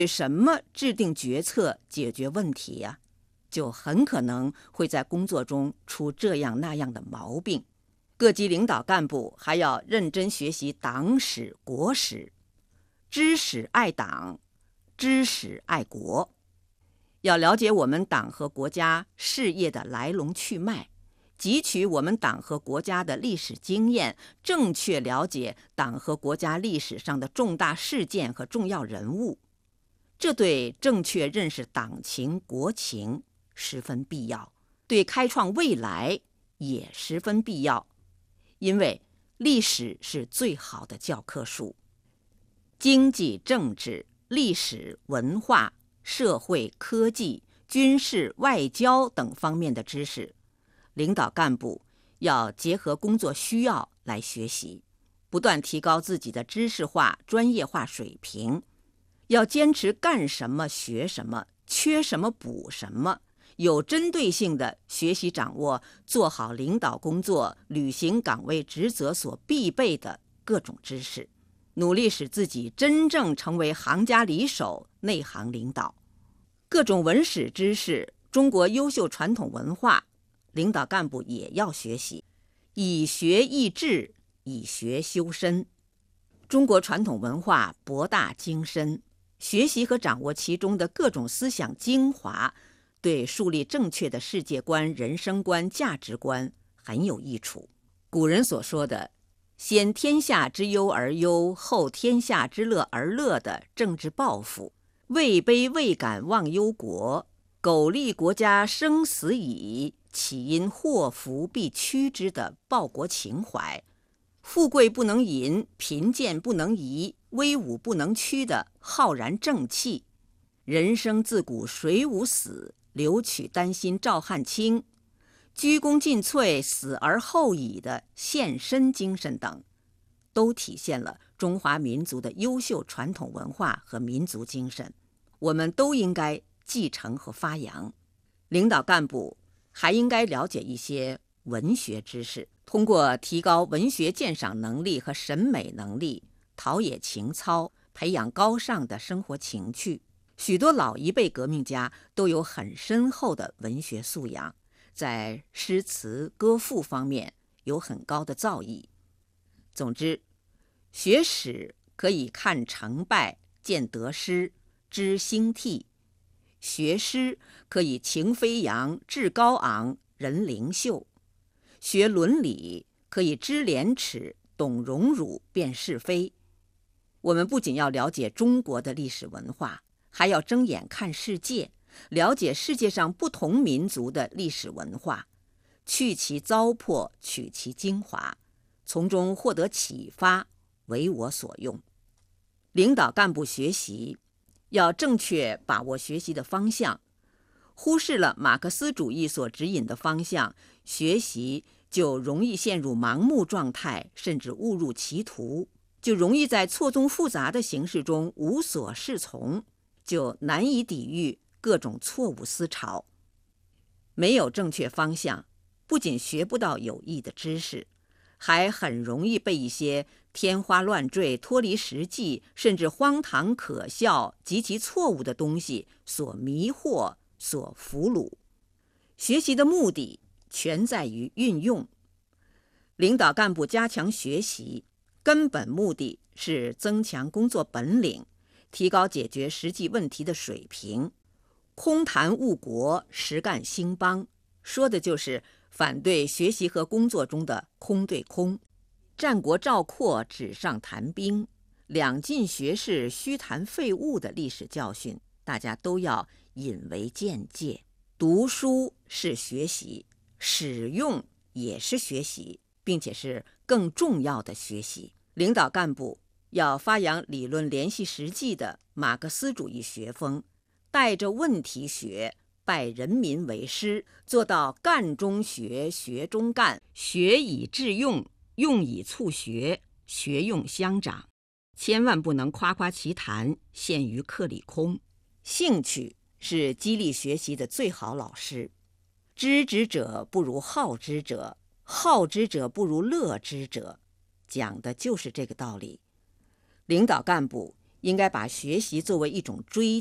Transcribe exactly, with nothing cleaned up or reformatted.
什么制定决策、解决问题呀、就很可能会在工作中出这样那样的毛病。各级领导干部还要认真学习党史、国史，知史爱党，知史爱国。要了解我们党和国家事业的来龙去脉，汲取我们党和国家的历史经验，正确了解党和国家历史上的重大事件和重要人物，这对正确认识党情国情十分必要，对开创未来也十分必要。因为历史是最好的教科书。经济、政治、历史、文化、社会、科技、军事、外交等方面的知识，领导干部要结合工作需要来学习，不断提高自己的知识化、专业化水平。要坚持干什么学什么，缺什么补什么，有针对性的学习掌握，做好领导工作、履行岗位职责所必备的各种知识，努力使自己真正成为行家里手、内行领导。各种文史知识、中国优秀传统文化，领导干部也要学习，以学益智，以学修身。中国传统文化博大精深，学习和掌握其中的各种思想精华，对树立正确的世界观、人生观、价值观很有益处。古人所说的先天下之忧而忧，后天下之乐而乐的政治抱负，位卑未敢忘忧国，苟利国家生死以，岂因祸福必趋之的报国情怀，富贵不能淫，贫贱不能移，威武不能屈的浩然正气，人生自古谁无死，留取丹心照汗青，鞠躬尽瘁，死而后已的献身精神等，都体现了中华民族的优秀传统文化和民族精神，我们都应该继承和发扬。领导干部还应该了解一些文学知识，通过提高文学鉴赏能力和审美能力，陶冶情操，培养高尚的生活情趣。许多老一辈革命家都有很深厚的文学素养，在诗词歌赋方面有很高的造诣。总之，学史可以看成败，见得失，知兴替；学诗可以情飞扬，志高昂，人灵秀；学伦理可以知廉耻，懂荣辱，辨是非。我们不仅要了解中国的历史文化，还要睁眼看世界，了解世界上不同民族的历史文化，去其糟粕，取其精华，从中获得启发，为我所用。领导干部学习要正确把握学习的方向，忽视了马克思主义所指引的方向，学习就容易陷入盲目状态，甚至误入歧途，就容易在错综复杂的形势中无所适从，就难以抵御各种错误思潮。没有正确方向，不仅学不到有益的知识，还很容易被一些天花乱坠、脱离实际，甚至荒唐可笑、极其错误的东西所迷惑、所俘虏。学习的目的全在于运用。领导干部加强学习，根本目的是增强工作本领，提高解决实际问题的水平。空谈误国，实干兴邦，说的就是反对学习和工作中的空对空。战国赵括纸上谈兵，两晋学士虚谈废物的历史教训，大家都要引为鉴戒。读书是学习，使用也是学习，并且是更重要的学习。领导干部要发扬理论联系实际的马克思主义学风，带着问题学，拜人民为师，做到干中学，学中干，学以致用，用以促学，学用相长。千万不能夸夸其谈，陷于课里空。兴趣是激励学习的最好老师。知之者不如好之者，好之者不如乐之者，讲的就是这个道理。领导干部应该把学习作为一种追